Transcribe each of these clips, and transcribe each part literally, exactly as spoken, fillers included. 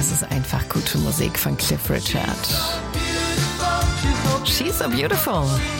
Das ist einfach gute Musik von Cliff Richard. She's so beautiful.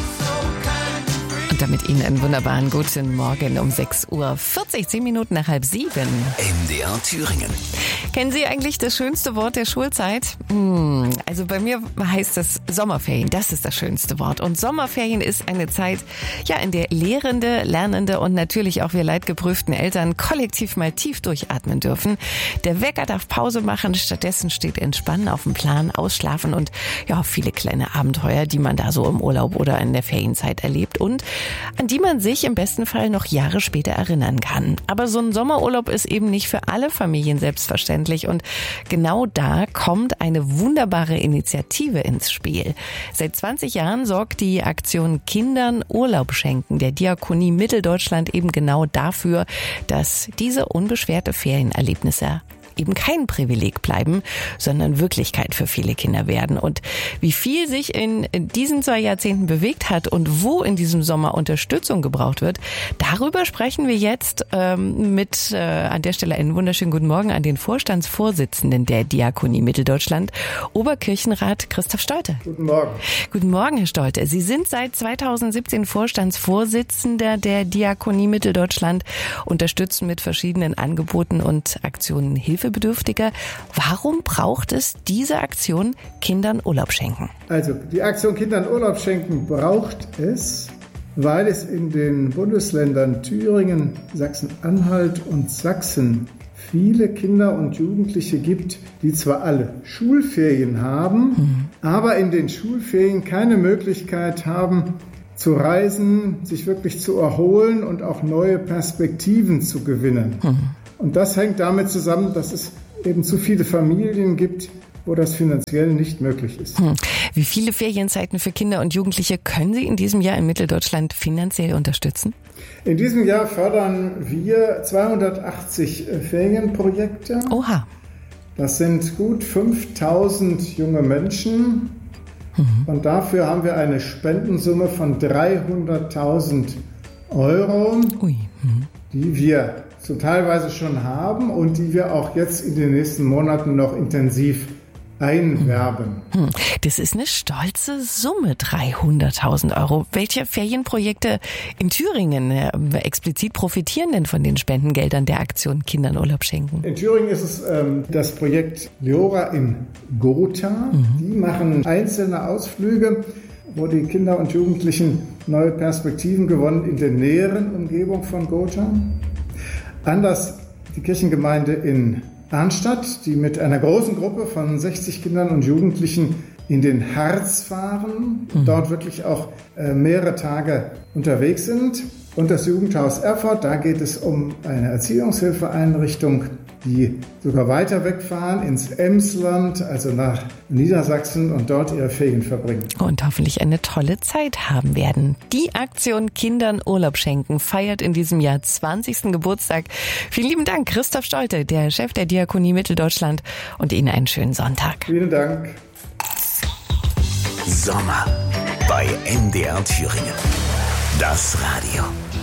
Und damit Ihnen einen wunderbaren guten Morgen um sechs Uhr vierzig, zehn Minuten nach halb sieben. M D R Thüringen. Kennen Sie eigentlich das schönste Wort der Schulzeit? Hm, also bei mir heißt es Sommerferien. Das ist das schönste Wort. Und Sommerferien ist eine Zeit, ja, in der Lehrende, Lernende und natürlich auch wir leidgeprüften Eltern kollektiv mal tief durchatmen dürfen. Der Wecker darf Pause machen. Stattdessen steht Entspannen auf dem Plan, Ausschlafen und ja, viele kleine Abenteuer, die man da so im Urlaub oder in der Ferienzeit erlebt und an die man sich im besten Fall noch Jahre später erinnern kann. Aber so ein Sommerurlaub ist eben nicht für alle Familien selbstverständlich. Und genau da kommt eine wunderbare Initiative ins Spiel. Seit zwanzig Jahren sorgt die Aktion Kindern Urlaub schenken der Diakonie Mitteldeutschland eben genau dafür, dass diese unbeschwerte Ferienerlebnisse eben kein Privileg bleiben, sondern Wirklichkeit für viele Kinder werden. Und wie viel sich in diesen zwei Jahrzehnten bewegt hat und wo in diesem Sommer Unterstützung gebraucht wird, darüber sprechen wir jetzt ähm, mit äh, an der Stelle einen wunderschönen guten Morgen an den Vorstandsvorsitzenden der Diakonie Mitteldeutschland, Oberkirchenrat Christoph Stolte. Guten Morgen. Guten Morgen, Herr Stolte. Sie sind seit zweitausendsiebzehn Vorstandsvorsitzender der Diakonie Mitteldeutschland, unterstützen mit verschiedenen Angeboten und Aktionen Hilfe Bedürftiger. Warum braucht es diese Aktion Kindern Urlaub schenken? Also die Aktion Kindern Urlaub schenken braucht es, weil es in den Bundesländern Thüringen, Sachsen-Anhalt und Sachsen viele Kinder und Jugendliche gibt, die zwar alle Schulferien haben, hm. aber in den Schulferien keine Möglichkeit haben, zu reisen, sich wirklich zu erholen und auch neue Perspektiven zu gewinnen. Hm. Und das hängt damit zusammen, dass es eben zu viele Familien gibt, wo das finanziell nicht möglich ist. Hm. Wie viele Ferienzeiten für Kinder und Jugendliche können Sie in diesem Jahr in Mitteldeutschland finanziell unterstützen? In diesem Jahr fördern wir zweihundertachtzig Ferienprojekte. Oha. Das sind gut fünftausend junge Menschen. Mhm. Und dafür haben wir eine Spendensumme von dreihunderttausend Euro, Ui. Mhm. die wir so teilweise schon haben und die wir auch jetzt in den nächsten Monaten noch intensiv einwerben. Das ist eine stolze Summe, dreihunderttausend Euro. Welche Ferienprojekte in Thüringen äh, explizit profitieren denn von den Spendengeldern der Aktion Kindern Urlaub schenken? In Thüringen ist es ähm, das Projekt Leora in Gotha. Mhm. Die machen einzelne Ausflüge, wo die Kinder und Jugendlichen neue Perspektiven gewonnen in der näheren Umgebung von Gotha. Anders die Kirchengemeinde in Arnstadt, die mit einer großen Gruppe von sechzig Kindern und Jugendlichen in den Harz fahren, mhm. dort wirklich auch äh, mehrere Tage unterwegs sind. Und das Jugendhaus Erfurt, da geht es um eine Erziehungshilfeeinrichtung, die sogar weiter wegfahren ins Emsland, also nach Niedersachsen und dort ihre Ferien verbringen. Und hoffentlich eine tolle Zeit haben werden. Die Aktion Kindern Urlaub schenken feiert in diesem Jahr zwanzigsten Geburtstag. Vielen lieben Dank, Christoph Stolte, der Chef der Diakonie Mitteldeutschland, und Ihnen einen schönen Sonntag. Vielen Dank. Sommer bei M D R Thüringen. Das Radio.